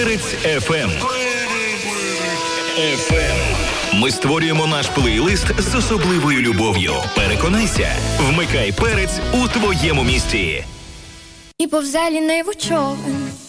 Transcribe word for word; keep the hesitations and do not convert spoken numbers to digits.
Перець еф ем. еф ем. Ми створюємо наш плейлист з особливою любов'ю. Переконайся, вмикай перець у твоєму місті. І повзалі не човен,